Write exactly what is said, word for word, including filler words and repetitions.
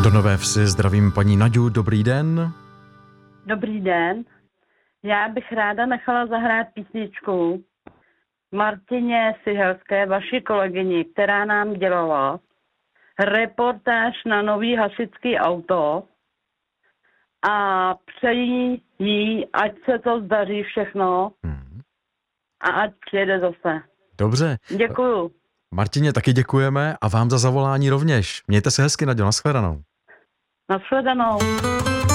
Do Nové Vsi zdravím paní Naďu, dobrý den. Dobrý den. Já bych ráda nechala zahrát písničku Martině Sihelské, vaší kolegyni, která nám dělala reportáž na nový hasičský auto a přeji jí, ať se to zdaří všechno Hmm. a ať přijede zase. Dobře. Děkuju. Martině taky děkujeme a vám za zavolání rovněž. Mějte se hezky, Naďo, nashledanou. Nashledanou.